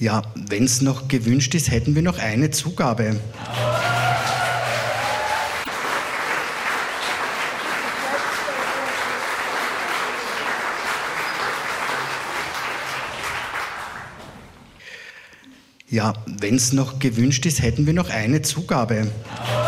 Ja, wenn es noch gewünscht ist, hätten wir noch eine Zugabe. Ja, wenn es noch gewünscht ist, hätten wir noch eine Zugabe.